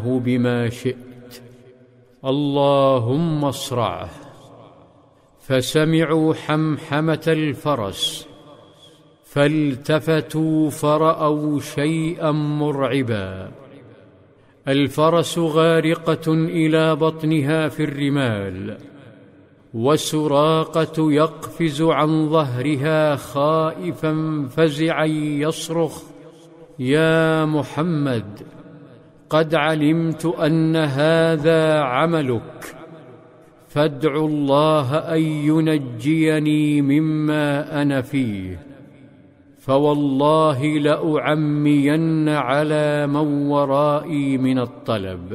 بما شئت، اللهم اصرعه. فسمعوا حمحمة الفرس، فالتفتوا فرأوا شيئا مرعبا. الفرس غارقة إلى بطنها في الرمال، وسراقة يقفز عن ظهرها خائفا فزعا يصرخ: يا محمد، قد علمت أن هذا عملك، فادع الله أن ينجيني مما أنا فيه، فوالله لأعمين على من ورائي من الطلب.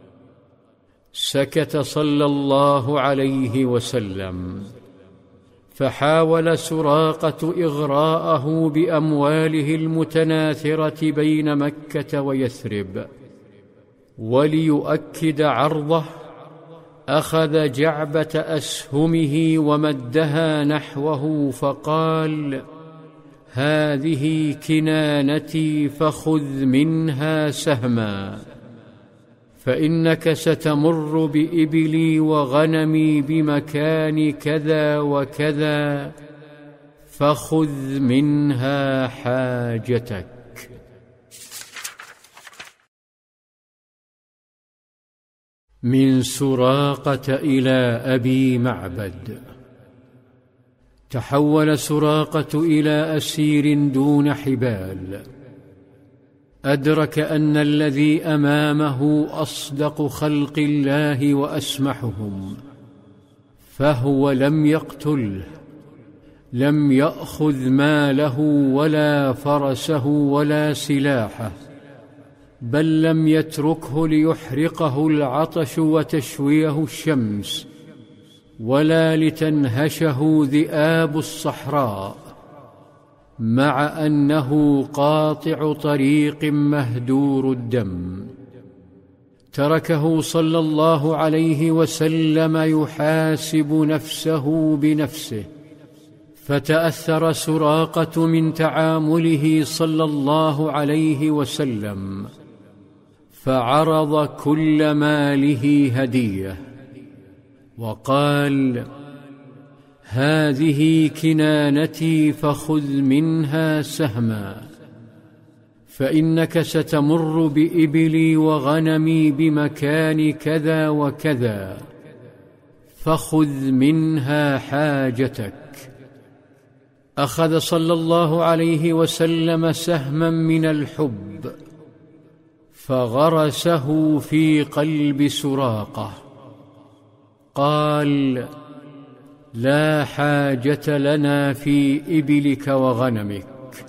سكت صلى الله عليه وسلم، فحاول سراقة إغراءه بأمواله المتناثرة بين مكة ويثرب، وليؤكد عرضه أخذ جعبة أسهمه ومدها نحوه فقال: هذه كنانتي فخذ منها سهما، فإنك ستمر بإبلي وغنمي بمكان كذا وكذا، فخذ منها حاجتك. من سراقة إلى أبي معبد. تحول سراقة إلى أسير دون حبال. أدرك أن الذي أمامه أصدق خلق الله وأسمحهم، فهو لم يقتله، لم يأخذ ماله ولا فرسه ولا سلاحه، بل لم يتركه ليحرقه العطش وتشويه الشمس، ولا لتنهشه ذئاب الصحراء، مع أنه قاطع طريق مهدور الدم. تركه صلى الله عليه وسلم يحاسب نفسه بنفسه، فتأثر سراقة من تعامله صلى الله عليه وسلم، فعرض كل ماله هدية، وقال: هذه كنانتي فخذ منها سهما، فإنك ستمر بإبلي وغنمي بمكان كذا وكذا، فخذ منها حاجتك. أخذ صلى الله عليه وسلم سهما من الحب، فغرسه في قلب سراقة. قال: لا حاجة لنا في إبلك وغنمك.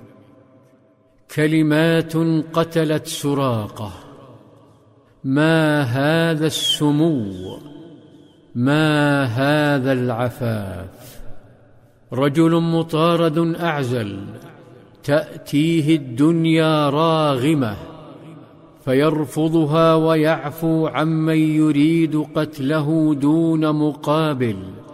كلمات قتلت سراقة. ما هذا السمو، ما هذا العفاف. رجل مطارد أعزل، تأتيه الدنيا راغمة، فيرفضها ويعفو عمن يريد قتله دون مقابل،